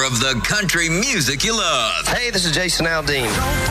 more of the country music you love. Hey, this is Jason Aldean.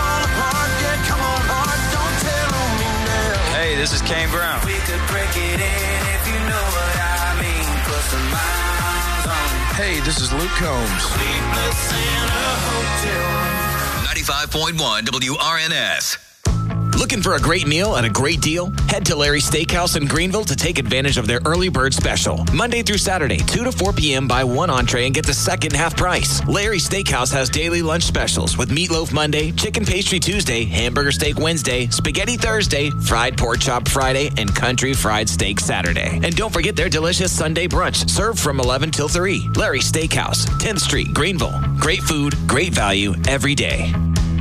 Hey, this is Kane Brown. We could break it in if you know what I mean. Put some miles on. Hey, this is Luke Combs. Sleepless in a hotel. 95.1 WRNS. Looking for a great meal and a great deal? Head to Larry's Steakhouse in Greenville to take advantage of their early bird special. Monday through Saturday, 2 to 4 p.m. Buy one entree and get the second half price. Larry's Steakhouse has daily lunch specials with meatloaf Monday, chicken pastry Tuesday, hamburger steak Wednesday, spaghetti Thursday, fried pork chop Friday, and country fried steak Saturday. And don't forget their delicious Sunday brunch, served from 11 till 3. Larry's Steakhouse, 10th Street, Greenville. Great food, great value every day.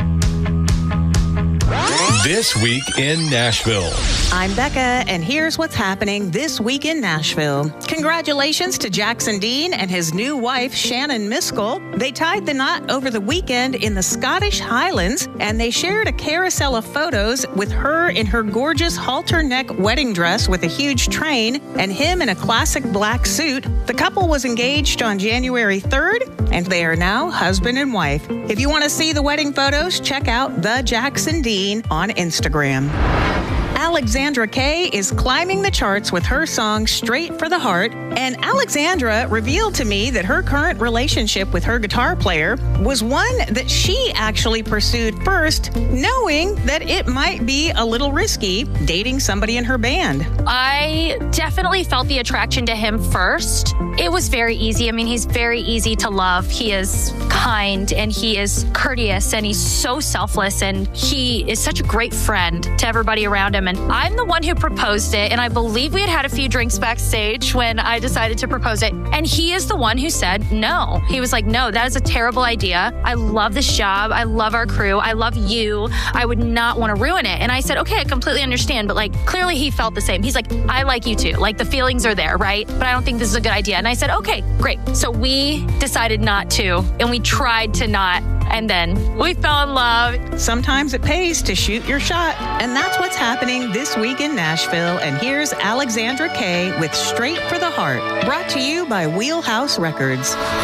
This Week in Nashville. I'm Becca, and here's what's happening this week in Nashville. Congratulations to Jackson Dean and his new wife, Shannon Miskell. They tied the knot over the weekend in the Scottish Highlands, and they shared a carousel of photos with her in her gorgeous halter neck wedding dress with a huge train, and him in a classic black suit. The couple was engaged on January 3rd, and they are now husband and wife. If you want to see the wedding photos, check out the Jackson Dean on Instagram. Alexandra Kay is climbing the charts with her song Straight for the Heart, and Alexandra revealed to me that her current relationship with her guitar player was one that she actually pursued first, knowing that it might be a little risky dating somebody in her band. I definitely felt the attraction to him first. It was very easy. I mean, he's very easy to love. He is kind and he is courteous and he's so selfless and he is such a great friend to everybody around him. And I'm the one who proposed it. And I believe we had a few drinks backstage when I decided to propose it. And he is the one who said no. He was like, no, that is a terrible idea. I love this job. I love our crew. I love you. I would not want to ruin it. And I said, okay, I completely understand. But like, clearly he felt the same. He's like, I like you too. Like the feelings are there, right? But I don't think this is a good idea. And I said, okay, great. So we decided not to, and we tried to not. And then we fell in love. Sometimes it pays to shoot your shot. And that's what's happening this week in Nashville. And here's Alexandra Kay with Straight for the Heart, brought to you by Wheelhouse Records.